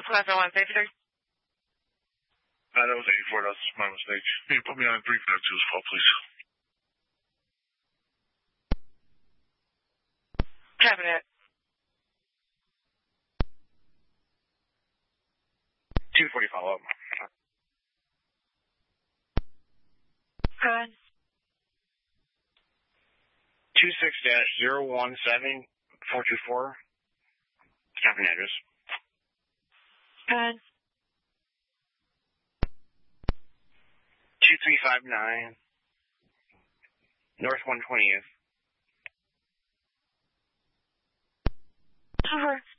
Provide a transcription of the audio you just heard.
Class 0153. That was 84. That's my mistake. Can you put me on 352 as well, please? Cabinet. 240 follow-up. Good. 26-017424. Cabinet address. Good. 2359 North 120th. Over.